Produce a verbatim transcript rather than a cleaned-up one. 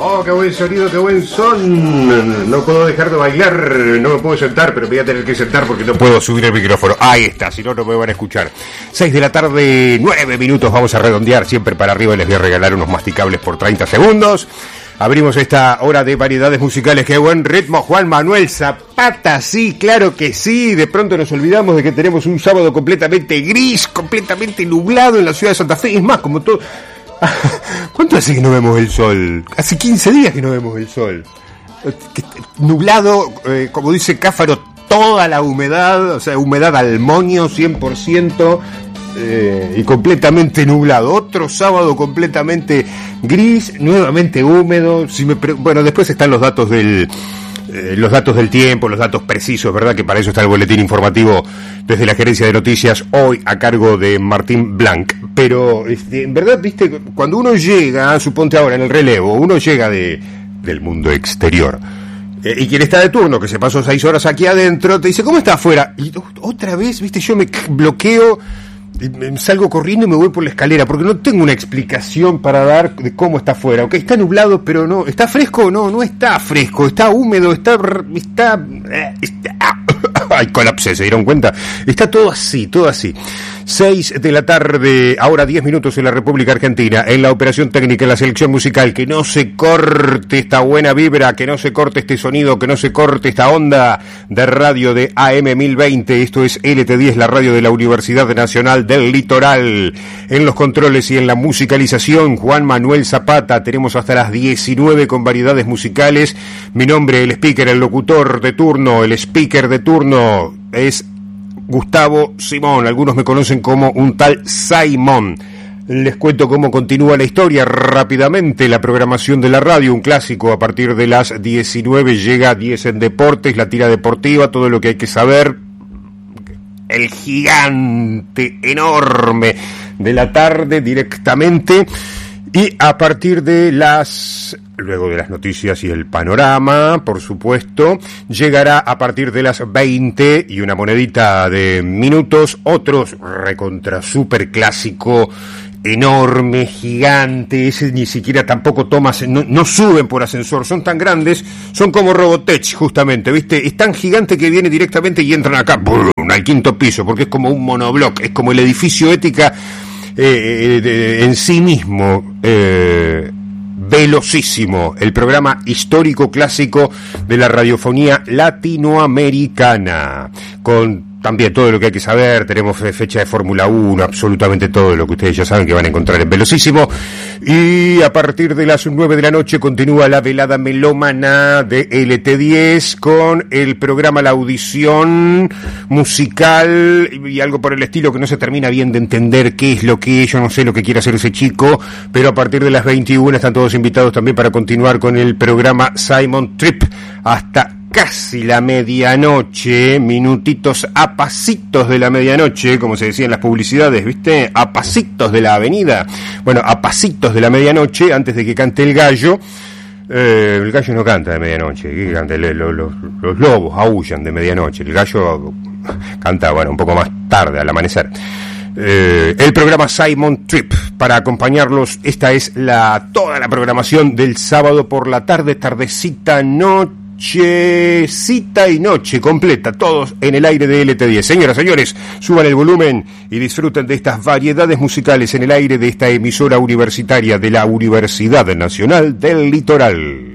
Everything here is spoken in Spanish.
Oh, qué buen sonido, qué buen son. No puedo dejar de bailar, no me puedo sentar, pero me voy a tener que sentar porque no puedo subir el micrófono. Ahí está, si no, no me van a escuchar. seis de la tarde, nueve minutos, vamos a redondear siempre para arriba y les voy a regalar unos masticables por treinta segundos. Abrimos esta hora de variedades musicales. ¡Qué buen ritmo, Juan Manuel Zapata! Sí, claro que sí. De pronto nos olvidamos de que tenemos un sábado completamente gris, completamente nublado en la ciudad de Santa Fe. Es más, como todo... ¿Cuánto hace que no vemos el sol? Hace quince días que no vemos el sol. Nublado, eh, como dice Cáfaro, toda la humedad, o sea, humedad al moño, cien por ciento... Eh, y completamente nublado. Otro sábado completamente gris, nuevamente húmedo. Si me pre- bueno, después están los datos del eh, los datos del tiempo, los datos precisos, ¿verdad? Que para eso está el boletín informativo desde la gerencia de noticias, hoy a cargo de Martín Blanc. Pero este, en verdad, viste, cuando uno llega, suponte ahora en el relevo, uno llega de del mundo exterior. Eh, y quien está de turno, que se pasó seis horas aquí adentro, te dice, ¿cómo está afuera? Y otra vez, viste, yo me bloqueo. Salgo corriendo y me voy por la escalera porque no tengo una explicación para dar de cómo está afuera. Ok, está nublado, pero no. ¿Está fresco? No, no está fresco. Está húmedo, está... está, está ay, colapsé, ¿se dieron cuenta? Está todo así, todo así. seis de la tarde, ahora diez minutos en la República Argentina, en la operación técnica, en la selección musical. Que no se corte esta buena vibra, que no se corte este sonido, que no se corte esta onda de radio de A M mil veinte. Esto es L T diez, la radio de la Universidad Nacional del Litoral. En los controles y en la musicalización, Juan Manuel Zapata. Tenemos hasta las diecinueve con variedades musicales. Mi nombre, el speaker, el locutor de turno, el speaker de turno es Gustavo Simón. Algunos me conocen como un tal Simón. Les cuento cómo continúa la historia rápidamente. La programación de la radio, un clásico a partir de las diecinueve, llega a diez en deportes, la tira deportiva, todo lo que hay que saber. El gigante enorme de la tarde directamente. Y a partir de las... Luego de las noticias y el panorama, por supuesto, llegará a partir de las veinte y una monedita de minutos, otros recontra super clásico, enorme, gigante, ese ni siquiera tampoco tomas, no, no suben por ascensor, son tan grandes, son como Robotech justamente, ¿viste? Es tan gigante que viene directamente y entran acá, ¡brum!, al quinto piso, porque es como un monobloc, es como el edificio Ética eh, de, en sí mismo, eh... velocísimo, el programa histórico clásico de la radiofonía latinoamericana, con también todo lo que hay que saber. Tenemos fecha de Fórmula uno, absolutamente todo lo que ustedes ya saben que van a encontrar en Velocísimo. Y a partir de las nueve de la noche continúa la velada melómana de L T diez con el programa La Audición musical y algo por el estilo que no se termina bien de entender qué es lo que es. Yo no sé lo que quiere hacer ese chico, pero a partir de las veintiuna están todos invitados también para continuar con el programa Simon Trip hasta casi la medianoche, minutitos a pasitos de la medianoche, como se decía en las publicidades, ¿viste? A pasitos de la avenida. Bueno, a pasitos de la medianoche, antes de que cante el gallo. Eh, el gallo no canta de medianoche, ¿qué canta? Los, los, los lobos aúllan de medianoche. El gallo canta, bueno, un poco más tarde, al amanecer. Eh, el programa Simon Trip para acompañarlos. Esta es la toda la programación del sábado por la tarde, tardecita, noche. Cita y noche completa, todos en el aire de L T diez. Señoras, señores, suban el volumen y disfruten de estas variedades musicales en el aire de esta emisora universitaria de la Universidad Nacional del Litoral.